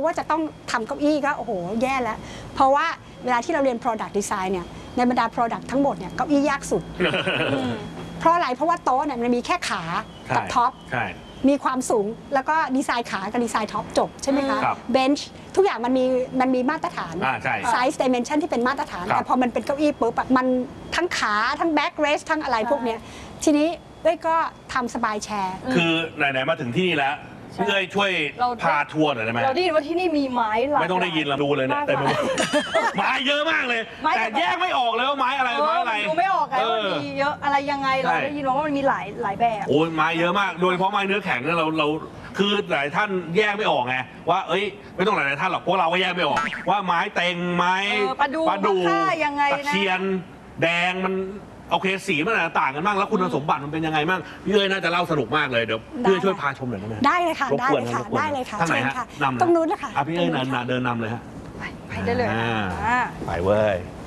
ว่าจะต้องทำเก้าอี้ก็โอ้โหแย่แล้วเพราะว่าเวลาที่เราเรียน product design เนี่ยในบรรดา product ทั้งหมดเนี่ยเก้าอี้ยากสุด เพราะอะไรเพราะว่าโต๊ะเนี่ยมันมีแค่ขากับท็อปมีความสูงแล้วก็ดีไซน์ขากับดีไซน์ท็อปจบใช่ไหมคะเบนช์ทุกอย่างมันมีมาตรฐานไซส์ดิเมนชันที่เป็นมาตรฐานแต่พอมันเป็นเก้าอี้ปุ๊บมันทั้งขาทั้งแบ็กเรสทั้งอะไรพวกเนี้ยทีนี้เอ้ยก็ทำสบายแชร์คือไหนๆมาถึงที่นี่แล้วพี่เอ้ยช่วยพาทัวร์หน่อยได้ไหมเราได้ยินว่าที่นี่มีไม้หลายไม่ต้องได้ยินเราดูเลยเนี่ยเต็มไปหมดไม้เยอะมากเลยแต่แยกไม่ออกเลยว่าไม้อะไรไม้อะไรดูไม่ออกไงว่ามีเยอะอะไรยังไงเราได้ยินว่ามันมีหลายแบบโอ้ยไม้เยอะมากโดยเฉพาะไม้เนื้อแข็งเนี่ยเราคือหลายท่านแยกไม่ออกไงว่าเอ้ยไม่ต้องหลายท่านหรอกพวกเราก็แยกไม่ออกว่าไม้เต็งไม้ปลาดูยังไงตะเคียนแดงมันโอเคสีมันต่างกันบ้างแล้วคุณสมบัติมันเป็นยังไงบ้างพี่เอ้ยน่าจะเล่าสนุกมากเลยเดี๋ยวพี่เอ้ยช่วยพาชมหน่อยได้ไหมได้เลยค่ะได้เลยค่ะได้เลยค่ะทางไหนฮะตรงนู้นนะคะพี่เอ้ยเดินนำเลยฮะไปได้เลยไปเว้ย